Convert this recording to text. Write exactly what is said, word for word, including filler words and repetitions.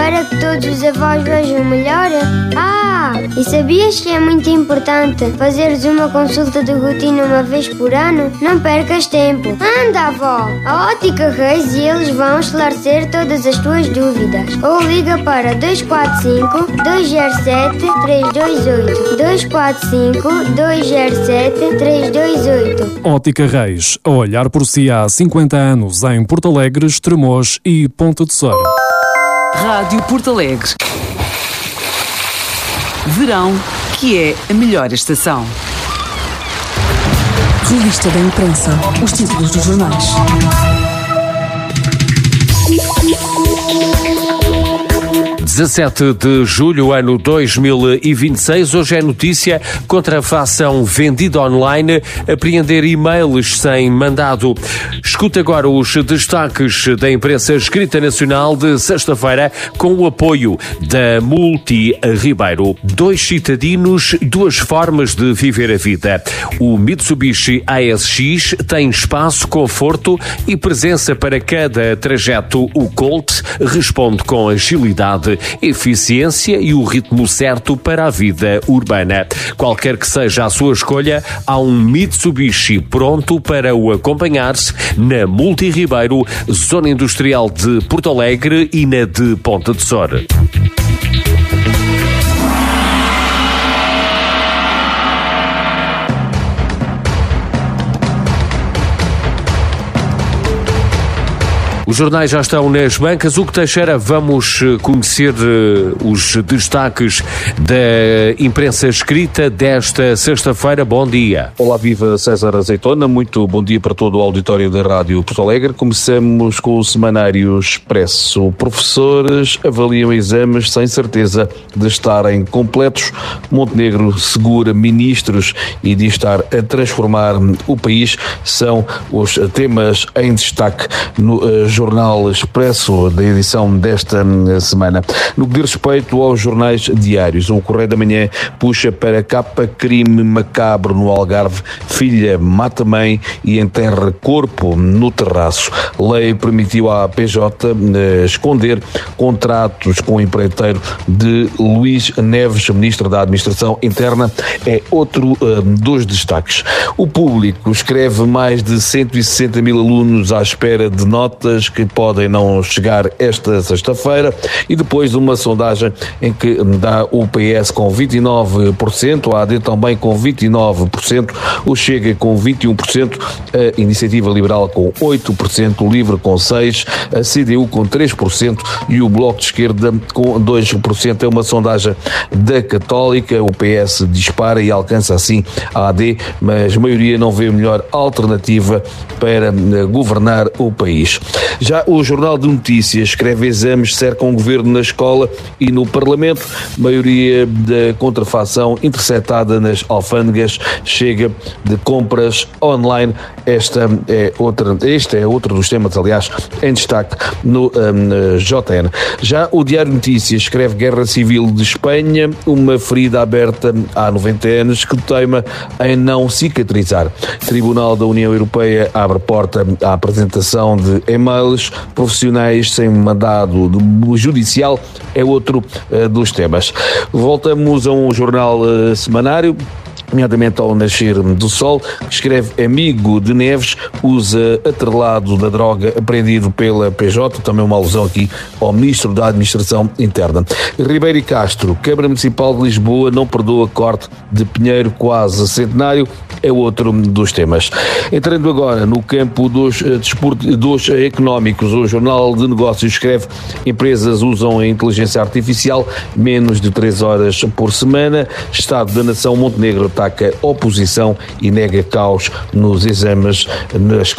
para que todos os avós vejam melhor? Ah, e sabias que é muito importante fazeres uma consulta de rotina uma vez por ano? Não percas tempo. Anda, avó! A Ótica Reis e eles vão esclarecer todas as tuas dúvidas. Ou liga para dois quatro cinco, dois zero sete, três dois oito. dois quatro cinco, dois zero sete, três dois oito. Ótica Reis, a olhar por si há cinquenta anos em Porto Alegre, Estremoz e Ponta de Sora. Rádio Porto Alegre. Verão, que é a melhor estação. Revista da Imprensa. Os títulos dos jornais. dezassete de julho, ano dois mil e vinte e seis. Hoje é notícia: contrafação vendida online, apreender e-mails sem mandado. Escuta agora os destaques da imprensa escrita nacional de sexta-feira, com o apoio da Multi Ribeiro. Dois citadinos, duas formas de viver a vida. O Mitsubishi A S X tem espaço, conforto e presença para cada trajeto. O Colt responde com agilidade, eficiência e o ritmo certo para a vida urbana. Qualquer que seja a sua escolha, há um Mitsubishi pronto para o acompanhar-se na Multi Ribeiro, Zona Industrial de Porto Alegre e na de Ponta de Sora. Os jornais já estão nas bancas. Hugo Teixeira, vamos conhecer os destaques da imprensa escrita desta sexta-feira. Bom dia. Olá, viva César Azeitona. Muito bom dia para todo o auditório da Rádio Porto Alegre. Começamos com o Semanário Expresso. Professores avaliam exames sem certeza de estarem completos. Montenegro segura ministros e diz estar a transformar o país. São os temas em destaque no uh, Jornal Expresso da edição desta semana. No que diz respeito aos jornais diários, o Correio da Manhã puxa para a capa: crime macabro no Algarve, filha mata mãe e enterra corpo no terraço. Lei permitiu à P J eh, esconder contratos com o empreiteiro de Luís Neves, ministro da Administração Interna. É outro uh, dos destaques. O Público escreve: mais de cento e sessenta mil alunos à espera de notas que podem não chegar esta sexta-feira, e depois uma sondagem em que dá o P S com vinte e nove por cento, a A D também com vinte e nove por cento, o Chega com vinte e um por cento, a Iniciativa Liberal com oito por cento, o Livre com seis por cento, a C D U com três por cento e o Bloco de Esquerda com dois por cento. É uma sondagem da Católica. O P S dispara e alcança assim a A D, mas a maioria não vê melhor alternativa para governar o país. Já o Jornal de Notícias escreve: exames cercam o governo na escola e no Parlamento, maioria da contrafação interceptada nas alfândegas, chega de compras online. Esta é outra, este é outro dos temas, aliás, em destaque no um, J N. Já o Diário de Notícias escreve: Guerra Civil de Espanha, uma ferida aberta há noventa anos que teima em não cicatrizar. Tribunal da União Europeia abre porta à apresentação de e-mails profissionais sem mandado judicial. É outro uh, dos temas. Voltamos a um jornal uh, semanário, nomeadamente ao Nascer do Sol, que escreve: amigo de Neves usa atrelado da droga apreendido pela P J, também uma alusão aqui ao Ministro da Administração Interna. Ribeiro e Castro, Câmara Municipal de Lisboa não perdoa corte de Pinheiro quase centenário, é outro dos temas. Entrando agora no campo dos, dos económicos, o Jornal de Negócios escreve: empresas usam a inteligência artificial menos de três horas por semana. Estado da Nação, Montenegro ataca oposição e nega caos nos exames nas